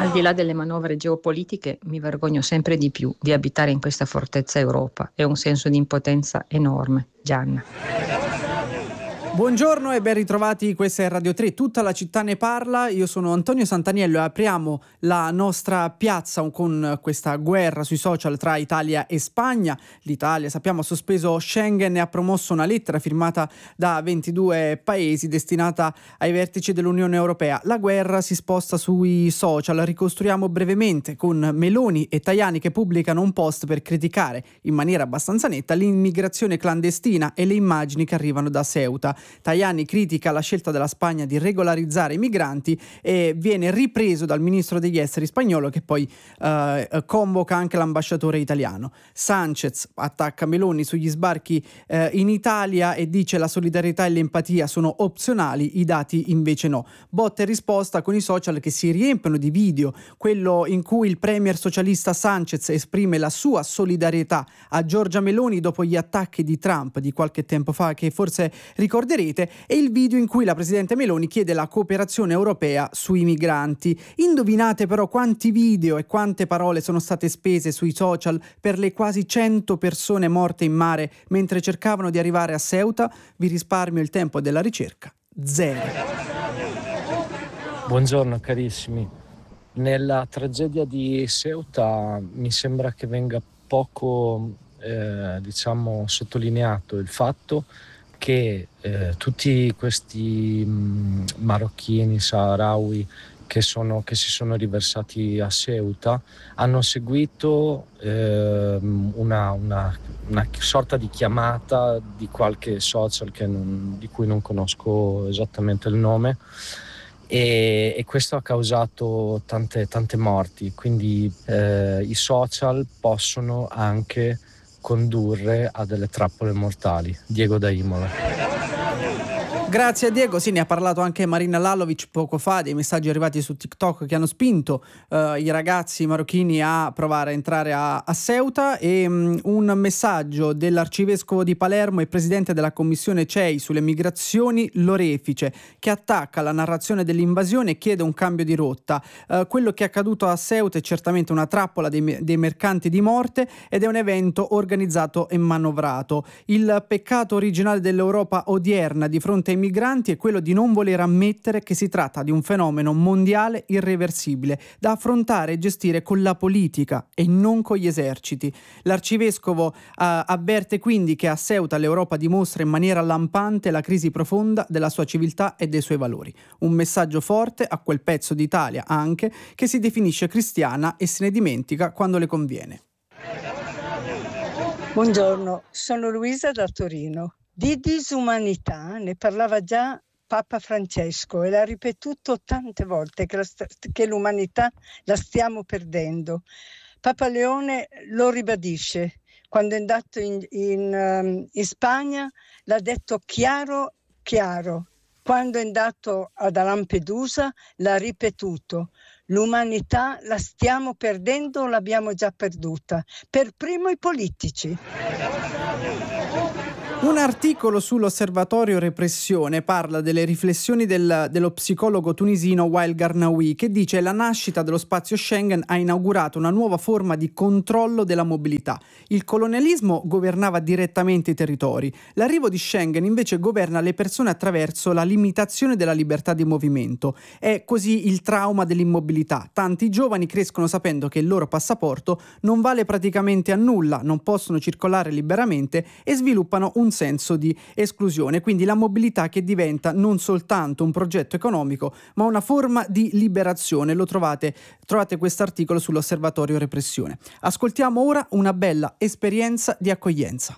Al di là delle manovre geopolitiche, mi vergogno sempre di più di abitare in questa fortezza Europa. È un senso di impotenza enorme. Gianna. Buongiorno e ben ritrovati, questa è Radio 3, tutta la città ne parla, io sono Antonio Santaniello e apriamo la nostra piazza con questa guerra sui social tra Italia e Spagna. L'Italia, sappiamo, ha sospeso Schengen e ha promosso una lettera firmata da 22 paesi destinata ai vertici dell'Unione Europea. La guerra si sposta sui social, ricostruiamo brevemente con Meloni e Tajani che pubblicano un post per criticare in maniera abbastanza netta l'immigrazione clandestina e le immagini che arrivano da Ceuta. Tajani critica la scelta della Spagna di regolarizzare i migranti e viene ripreso dal ministro degli esteri spagnolo che poi convoca anche l'ambasciatore italiano. Sanchez attacca Meloni sugli sbarchi in Italia e dice la solidarietà e l'empatia sono opzionali, i dati invece no. Botta e risposta con i social che si riempiono di video, quello in cui il premier socialista Sanchez esprime la sua solidarietà a Giorgia Meloni dopo gli attacchi di Trump di qualche tempo fa che forse ricorderete, e il video in cui la presidente Meloni chiede la cooperazione europea sui migranti. Indovinate però quanti video e quante parole sono state spese sui social per le quasi 100 persone morte in mare mentre cercavano di arrivare a Ceuta? Vi risparmio il tempo della ricerca. 0. Buongiorno carissimi. Nella tragedia di Ceuta mi sembra che venga poco sottolineato il fatto che tutti questi marocchini, saharaui che si sono riversati a Ceuta hanno seguito una sorta di chiamata di qualche social di cui non conosco esattamente il nome, e questo ha causato tante morti, quindi i social possono anche condurre a delle trappole mortali. Diego da Imola. Grazie a Diego, sì, ne ha parlato anche Marina Lalovic poco fa, dei messaggi arrivati su TikTok che hanno spinto i ragazzi marocchini a provare a entrare a Ceuta, e un messaggio dell'arcivescovo di Palermo e presidente della commissione CEI sulle migrazioni Lorefice, che attacca la narrazione dell'invasione e chiede un cambio di rotta. Quello che è accaduto a Ceuta è certamente una trappola dei mercanti di morte ed è un evento organizzato e manovrato. Il peccato originale dell'Europa odierna di fronte ai migranti è quello di non voler ammettere che si tratta di un fenomeno mondiale irreversibile da affrontare e gestire con la politica e non con gli eserciti. L'arcivescovo avverte quindi che a Ceuta l'Europa dimostra in maniera lampante la crisi profonda della sua civiltà e dei suoi valori. Un messaggio forte a quel pezzo d'Italia anche che si definisce cristiana e se ne dimentica quando le conviene. Buongiorno, sono Luisa da Torino. Di disumanità ne parlava già Papa Francesco e l'ha ripetuto tante volte che l'umanità la stiamo perdendo. Papa Leone lo ribadisce. Quando è andato in Spagna l'ha detto chiaro. Quando è andato ad Lampedusa l'ha ripetuto. L'umanità la stiamo perdendo o l'abbiamo già perduta? Per primo i politici. Un articolo sull'osservatorio repressione parla delle riflessioni dello psicologo tunisino Wael Garnaoui, che dice: la nascita dello spazio Schengen ha inaugurato una nuova forma di controllo della mobilità. Il colonialismo governava direttamente i territori, l'arrivo di Schengen invece governa le persone attraverso la limitazione della libertà di movimento. È così il trauma dell'immobilità. Tanti giovani crescono sapendo che il loro passaporto non vale praticamente a nulla, non possono circolare liberamente e sviluppano un senso di esclusione, quindi la mobilità che diventa non soltanto un progetto economico ma una forma di liberazione. Trovate questo articolo sull'osservatorio repressione. Ascoltiamo ora una bella esperienza di accoglienza.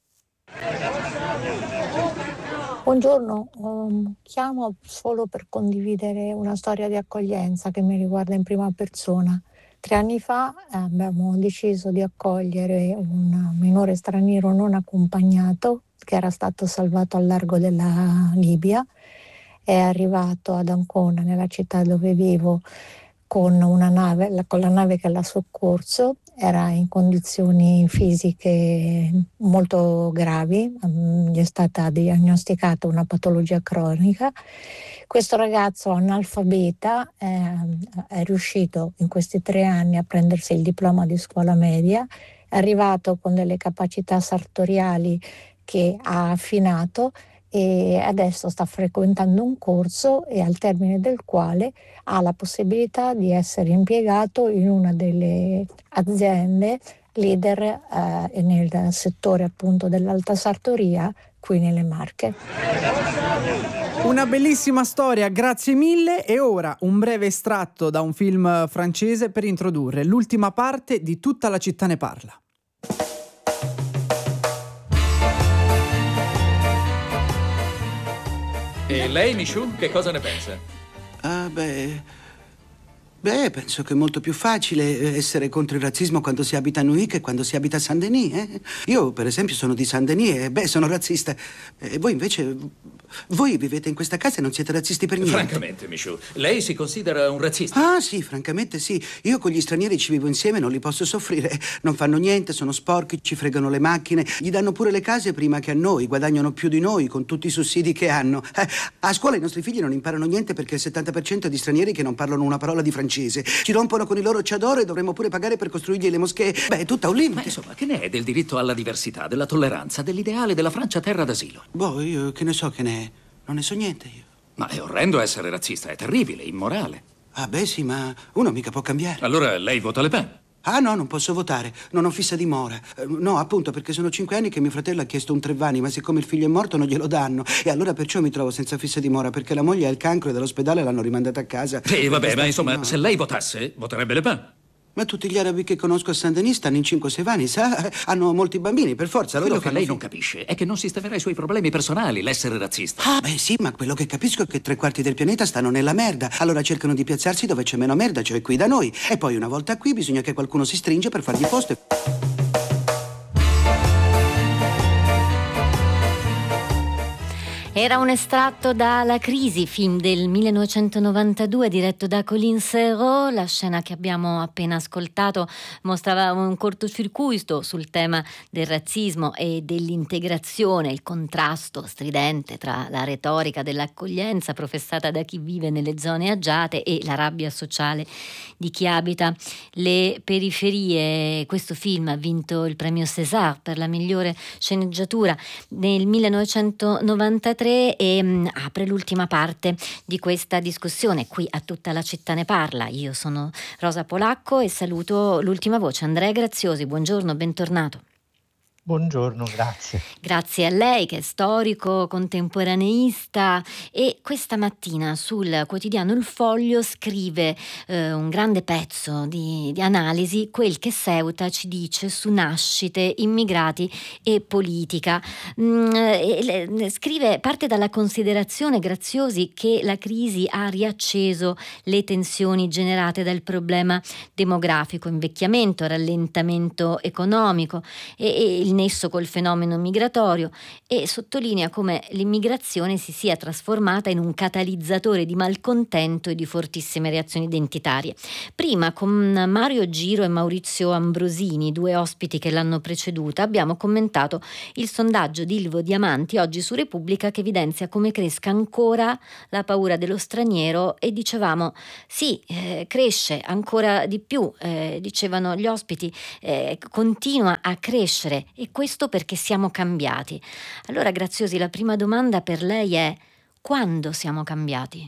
Buongiorno, chiamo solo per condividere una storia di accoglienza che mi riguarda in prima persona. 3 anni fa abbiamo deciso di accogliere un minore straniero non accompagnato che era stato salvato al largo della Libia. È arrivato ad Ancona, nella città dove vivo, con la nave che l'ha soccorso. Era in condizioni fisiche molto gravi, gli è stata diagnosticata una patologia cronica. Questo ragazzo analfabeta è riuscito in questi 3 anni a prendersi il diploma di scuola media, è arrivato con delle capacità sartoriali che ha affinato e adesso sta frequentando un corso e al termine del quale ha la possibilità di essere impiegato in una delle aziende leader nel settore appunto dell'alta sartoria qui nelle Marche. Una bellissima storia, grazie mille. E ora un breve estratto da un film francese per introdurre l'ultima parte di Tutta la città ne parla. E lei, Michou, che cosa ne pensa? Penso che è molto più facile essere contro il razzismo quando si abita a Neuilly che quando si abita a Saint-Denis. Io, per esempio, sono di Saint-Denis e, sono razzista. E voi, invece, voi vivete in questa casa e non siete razzisti per niente. Francamente, Michou, lei si considera un razzista? Ah, sì, francamente sì. Io con gli stranieri ci vivo insieme e non li posso soffrire. Non fanno niente, sono sporchi, ci fregano le macchine. Gli danno pure le case prima che a noi, guadagnano più di noi con tutti i sussidi che hanno. A scuola i nostri figli non imparano niente perché il 70% è di stranieri che non parlano una parola di francese. Ci rompono con i loro chador e dovremmo pure pagare per costruirgli le moschee. È tutta un limite. Ma insomma, che ne è del diritto alla diversità, della tolleranza, dell'ideale della Francia terra d'asilo? Io che ne so che ne è. Non ne so niente io. Ma è orrendo essere razzista, è terribile, immorale. Sì, ma uno mica può cambiare. Allora lei vota Le Pen? Ah no, non posso votare, non ho fissa dimora. No, appunto, perché sono 5 anni che mio fratello ha chiesto un Trevani, ma siccome il figlio è morto non glielo danno. E allora perciò mi trovo senza fissa dimora, perché la moglie ha il cancro e dall'ospedale l'hanno rimandata a casa. Sì, vabbè, ma insomma, se lei votasse, voterebbe Le Pen. Ma tutti gli arabi che conosco a Saint-Denis stanno in 5 Sevani, sa? Hanno molti bambini, per forza. Quello che lei non capisce è che non sistemerà i suoi problemi personali l'essere razzista. Sì, ma quello che capisco è che 3/4 del pianeta stanno nella merda. Allora cercano di piazzarsi dove c'è meno merda, cioè qui da noi. E poi una volta qui bisogna che qualcuno si stringe per fargli posto. Era un estratto da La crisi, film del 1992 diretto da Colin Serrault. La scena che abbiamo appena ascoltato mostrava un cortocircuito sul tema del razzismo e dell'integrazione, il contrasto stridente tra la retorica dell'accoglienza professata da chi vive nelle zone agiate e la rabbia sociale di chi abita le periferie. Questo film ha vinto il premio César per la migliore sceneggiatura nel 1993 e apre l'ultima parte di questa discussione qui a Tutta la città ne parla. Io sono Rosa Polacco e saluto l'ultima voce, Andrea Graziosi. Buongiorno, bentornato. Buongiorno, grazie. Grazie a lei che è storico, contemporaneista e questa mattina sul quotidiano Il Foglio scrive un grande pezzo di analisi, quel che Ceuta ci dice su nascite, immigrati e politica. Scrive, parte dalla considerazione, Graziosi, che la crisi ha riacceso le tensioni generate dal problema demografico, invecchiamento, rallentamento economico e il nesso col fenomeno migratorio, e sottolinea come l'immigrazione si sia trasformata in un catalizzatore di malcontento e di fortissime reazioni identitarie. Prima, con Mario Giro e Maurizio Ambrosini, 2 ospiti che l'hanno preceduta, abbiamo commentato il sondaggio di Ilvo Diamanti oggi su Repubblica, che evidenzia come cresca ancora la paura dello straniero, e dicevamo cresce ancora di più, dicevano gli ospiti, continua a crescere, e questo perché siamo cambiati. Allora, Graziosi, la prima domanda per lei è: quando siamo cambiati?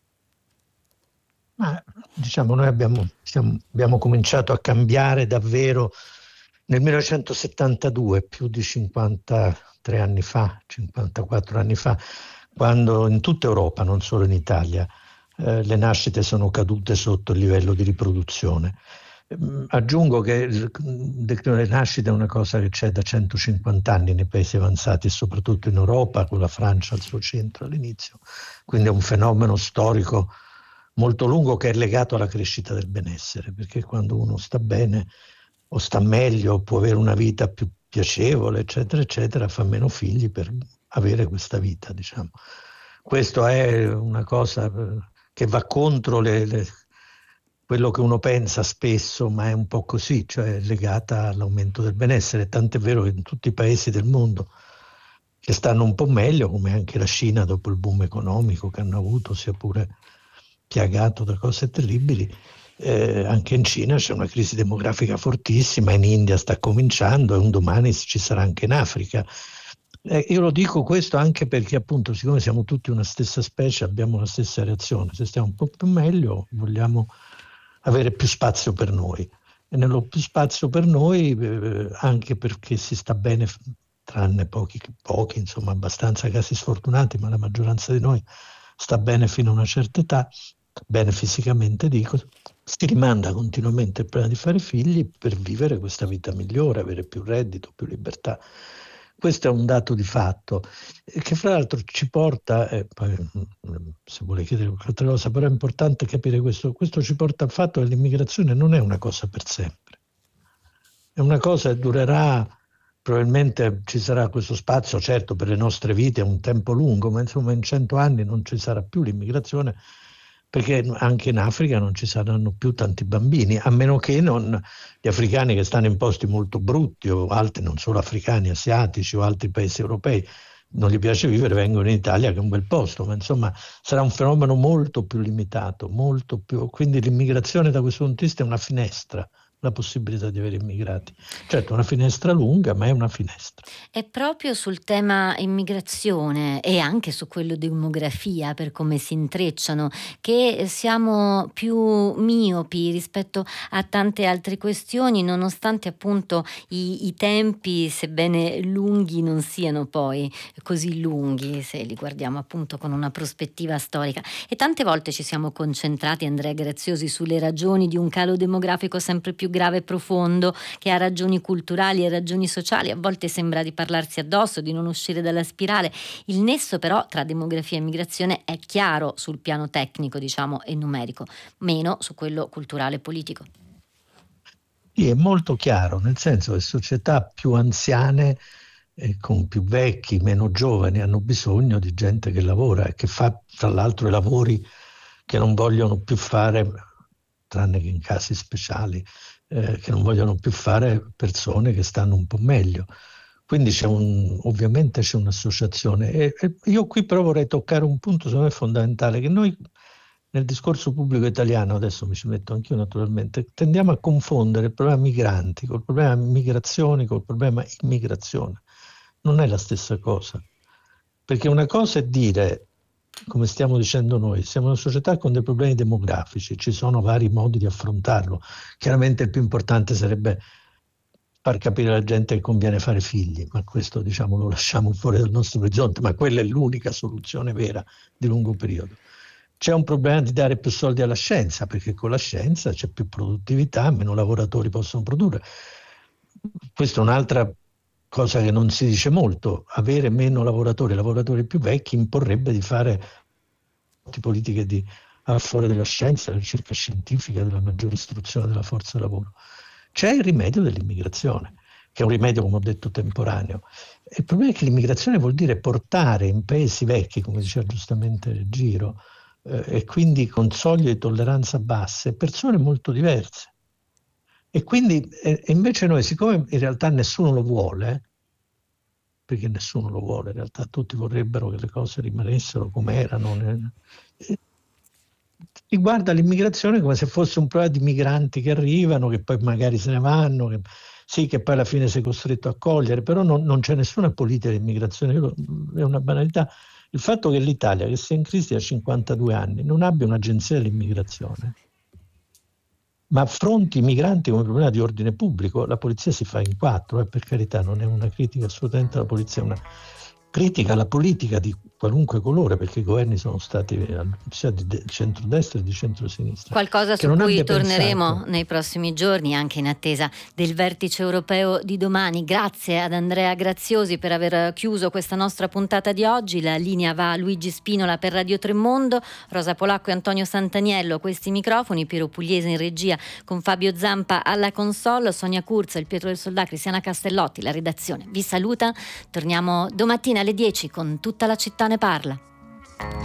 Noi abbiamo cominciato a cambiare davvero nel 1972, più di 53 anni fa, 54 anni fa, quando in tutta Europa, non solo in Italia, le nascite sono cadute sotto il livello di riproduzione. Aggiungo che il declino delle nascite è una cosa che c'è da 150 anni nei paesi avanzati e soprattutto in Europa, con la Francia al suo centro all'inizio, quindi è un fenomeno storico molto lungo che è legato alla crescita del benessere, perché quando uno sta bene o sta meglio, può avere una vita più piacevole, eccetera, eccetera, fa meno figli per avere questa vita, diciamo. Questo è una cosa che va contro quello che uno pensa spesso, ma è un po' così, cioè legata all'aumento del benessere. Tant'è vero che in tutti i paesi del mondo che stanno un po' meglio, come anche la Cina dopo il boom economico che hanno avuto, sia pure piagato da cose terribili, anche in Cina c'è una crisi demografica fortissima, in India sta cominciando e un domani ci sarà anche in Africa. Io lo dico questo anche perché appunto siccome siamo tutti una stessa specie abbiamo la stessa reazione, se stiamo un po' più meglio vogliamo avere più spazio per noi e nello più spazio per noi anche perché si sta bene, tranne pochi insomma abbastanza casi sfortunati, ma la maggioranza di noi sta bene fino a una certa età, bene fisicamente dico, si rimanda continuamente il problema di fare figli per vivere questa vita migliore, avere più reddito, più libertà. Questo è un dato di fatto che fra l'altro ci porta, poi se vuole chiedere qualche altra cosa, però è importante capire questo ci porta al fatto che l'immigrazione non è una cosa per sempre, è una cosa che durerà, probabilmente ci sarà questo spazio, certo per le nostre vite è un tempo lungo, ma insomma in 100 anni non ci sarà più l'immigrazione, perché anche in Africa non ci saranno più tanti bambini, a meno che non gli africani che stanno in posti molto brutti o altri, non solo africani, asiatici o altri paesi europei, non gli piace vivere, vengono in Italia che è un bel posto, ma insomma sarà un fenomeno molto più limitato, molto più, quindi l'immigrazione da questo punto di vista è una finestra, la possibilità di avere immigrati. Certo, una finestra lunga, ma è una finestra. È proprio sul tema immigrazione e anche su quello demografia, per come si intrecciano, che siamo più miopi rispetto a tante altre questioni, nonostante appunto i tempi, sebbene lunghi, non siano poi così lunghi se li guardiamo appunto con una prospettiva storica. E tante volte ci siamo concentrati, Andrea Graziosi, sulle ragioni di un calo demografico sempre più grave e profondo, che ha ragioni culturali e ragioni sociali. A volte sembra di parlarsi addosso, di non uscire dalla spirale. Il nesso però tra demografia e immigrazione è chiaro sul piano tecnico, diciamo, e numerico, meno su quello culturale e politico. Sì, è molto chiaro, nel senso che società più anziane con più vecchi, meno giovani, hanno bisogno di gente che lavora e che fa tra l'altro i lavori che non vogliono più fare, tranne che in casi speciali, che non vogliono più fare persone che stanno un po' meglio. Quindi ovviamente c'è un'associazione. E io qui però vorrei toccare un punto secondo me fondamentale, che noi nel discorso pubblico italiano, adesso mi ci metto anch'io naturalmente, tendiamo a confondere il problema migranti col problema migrazioni, col problema immigrazione. Non è la stessa cosa, perché una cosa è dire, come stiamo dicendo noi, siamo una società con dei problemi demografici, ci sono vari modi di affrontarlo. Chiaramente il più importante sarebbe far capire alla gente che conviene fare figli, ma questo diciamo lo lasciamo fuori dal nostro orizzonte, ma quella è l'unica soluzione vera di lungo periodo. C'è un problema di dare più soldi alla scienza, perché con la scienza c'è più produttività, meno lavoratori possono produrre. Questa è un'altra cosa che non si dice molto, avere meno lavoratori più vecchi imporrebbe di fare politiche a favore della scienza, della ricerca scientifica, della maggiore istruzione della forza lavoro. C'è il rimedio dell'immigrazione, che è un rimedio, come ho detto, temporaneo. Il problema è che l'immigrazione vuol dire portare in paesi vecchi, come diceva giustamente Giro, e quindi con soglie di tolleranza basse, persone molto diverse. E quindi invece noi, siccome in realtà nessuno lo vuole, perché nessuno lo vuole, in realtà tutti vorrebbero che le cose rimanessero come erano, si guarda l'immigrazione come se fosse un problema di migranti che arrivano, che poi magari se ne vanno, che poi alla fine sei costretto a accogliere, però non c'è nessuna politica di immigrazione, è una banalità. Il fatto che l'Italia, che sia in crisi da 52 anni, non abbia un'agenzia dell'immigrazione, ma affronti i migranti come problema di ordine pubblico, la polizia si fa in quattro, per carità, non è una critica assolutamente alla polizia, è una critica alla politica di qualunque colore, perché i governi sono stati sia di centrodestra che di centrosinistra. Qualcosa su cui torneremo nei prossimi giorni, anche in attesa del vertice europeo di domani. Grazie ad Andrea Graziosi per aver chiuso questa nostra puntata di oggi. La linea va a Luigi Spinola per Radio Tremondo, Rosa Polacco e Antonio Santaniello questi microfoni, Piero Pugliese in regia con Fabio Zampa alla console, Sonia Curza, il Pietro del Soldà, Cristiana Castellotti, la redazione vi saluta. Torniamo domattina alle 10 con Tutta la città ne parla.